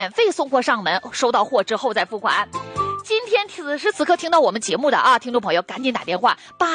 免费送货上门，收到货之后再付款。今天此时此刻听到我们节目的啊，听众朋友赶紧打电话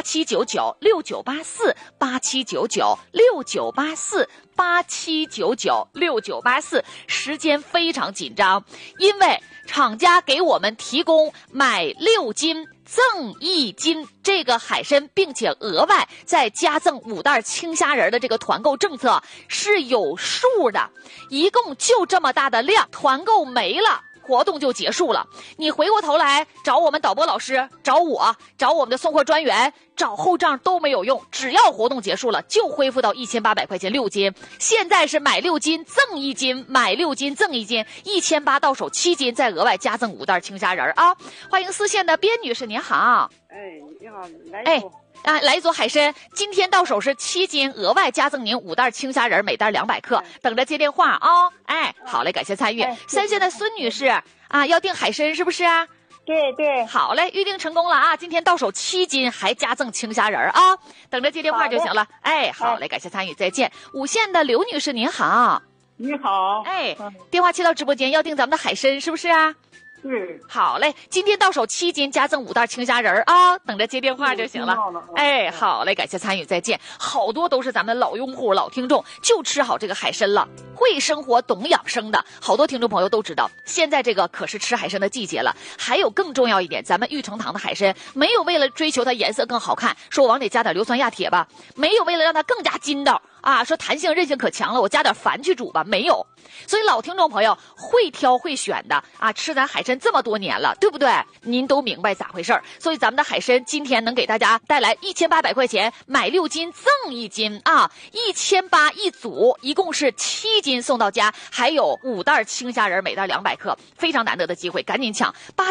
8799698487996984，时间非常紧张，因为厂家给我们提供买6斤赠1斤这个海参，并且额外再加赠5袋青虾仁的这个团购政策是有数的，一共就这么大的量，团购没了活动就结束了，你回过头来找我们导播老师，找我，找我们的送货专员，找后账都没有用，只要活动结束了就恢复到1800块钱6斤。现在是买6斤赠1斤，买6斤赠1斤，1800到手7斤，再额外加赠5袋青虾仁啊！欢迎四线的边女士，您好。 你好，来一组。 来一组海参，今天到手是7斤，额外加赠您5袋青虾仁，每袋200克，等着接电话啊！好嘞，感谢参与。三线的孙女士啊，要订海参是不是啊？ 对， 好嘞，预定成功了啊！今天到手7斤，还加赠青虾仁啊，等着接电话就行了。好嘞，感谢参与，再见。5线的刘女士您好。 你好。 电话接到直播间，要订咱们的海参是不是啊？好嘞，今天到手7斤，加赠5袋青虾仁啊，等着接电话就行了。好嘞，感谢参与，再见。好多都是咱们老用户、老听众，就吃好这个海参了，会生活、懂养生的，好多听众朋友都知道，现在这个可是吃海参的季节了。还有更重要一点，咱们玉成堂的海参没有为了追求它颜色更好看，说我往里加点硫酸亚铁吧，没有为了让它更加筋道啊，说弹性韧性可强了，我加点矾去煮吧，没有。所以老听众朋友会挑会选的啊，吃咱海参这么多年了，对不对？您都明白咋回事。所以咱们的海参今天能给大家带来1800块钱，买6斤赠1斤啊，1800一组，一共是7斤送到家，还有5袋青虾仁，每袋200克，非常难得的机会，赶紧抢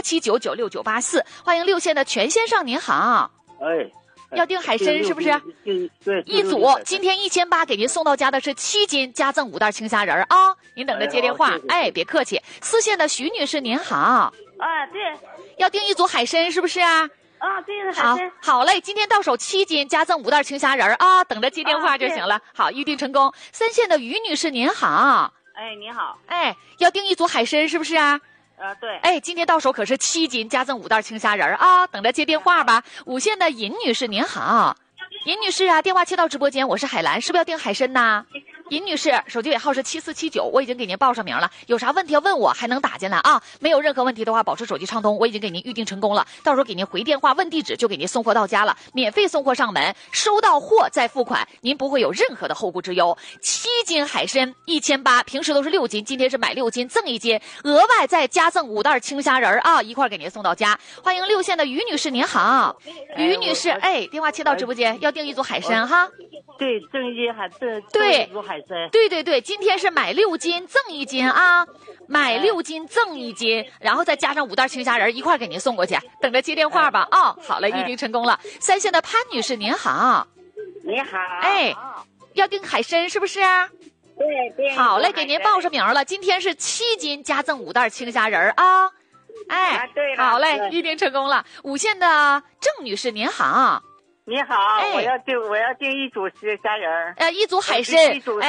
87996984。欢迎6线的全先生，您好。要订海参是不是？ 对， 一组今天1800给您送到家的是7斤，加赠5袋青虾仁啊！您等着接电话。别客气。4线的徐女士您好。 对， 要订一组海参是不是啊？ 对，海参。 好嘞，今天到手7斤，加赠5袋青虾仁啊！等着接电话就行了。好，预定成功。3线的于女士您好。 你好。 要订一组海参是不是啊？ 对。 今天到手可是7斤，加赠5袋青虾仁啊！等着接电话吧。5线的尹女士您好。尹女士啊，电话接到直播间，我是海兰，是不是要订海参呢？尹女士，手机尾号是7479，我已经给您报上名了，有啥问题要问我还能打进来啊，没有任何问题的话保持手机畅通，我已经给您预定成功了，到时候给您回电话问地址就给您送货到家了，免费送货上门，收到货再付款，您不会有任何的后顾之忧。7斤海参1800，平时都是6斤，今天是买6斤赠1斤，额外再加赠5袋青虾仁啊，一块给您送到家。欢迎6线的于女士您好。于女士，电话切到直播间，要订一组海参哈。 对，赠1斤海参。 对， 海参。 对，今天是买6斤赠1斤啊，买6斤赠1斤，然后再加上5袋青虾仁一块给您送过去，等着接电话吧啊。好嘞，预定成功了。3线的潘女士您好。 你好。 要订海参是不是啊？ 对。 好嘞，给您报上名了，今天是7斤加赠5袋青虾仁啊。 对了。 好嘞，预定成功了。5线的郑女士您好。 你好，我要订一组虾仁， 一组海参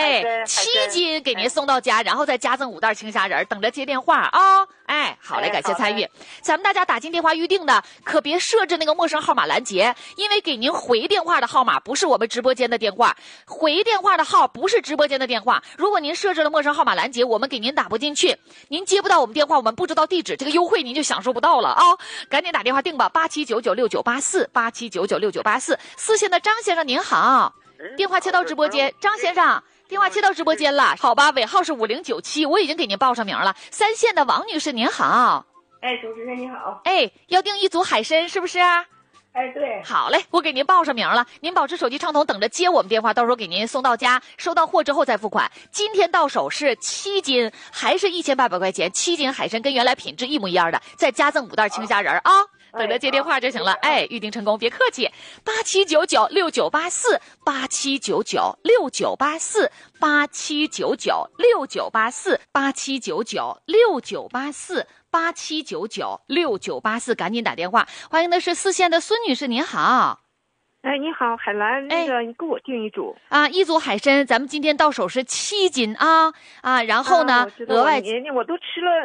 ，7斤给您送到家，然后再加赠5袋青虾仁，等着接电话啊。好嘞，感谢参与。咱们大家打进电话预定的，可别设置那个陌生号码拦截，因为给您回电话的号码不是我们直播间的电话，回电话的号不是直播间的电话。如果您设置了陌生号码拦截，我们给您打不进去，您接不到我们电话，我们不知道地址，这个优惠您就享受不到了啊！赶紧打电话订吧，87996984，87996984。4线的张先生您好，电话切到直播间，张先生。电话切到直播间了，好吧，尾号是5097，我已经给您报上名了。3线的王女士您好。 主持人你好。 要订一组海参是不是啊？ 对。 好嘞，我给您报上名了，您保持手机畅通，等着接我们电话，到时候给您送到家，收到货之后再付款。今天到手是7斤，还是1800块钱，7斤海参跟原来品质一模一样的，再加赠5袋青虾仁啊。等着接电话就行了。预定成功，别客气。87996984，87996984，87996984，87996984，赶紧打电话。欢迎的是4线的孙女士，您好。 哎，你好，海兰，那个你给我订一组啊，一组海参，咱们今天到手是7斤啊，然后呢，额外我都吃了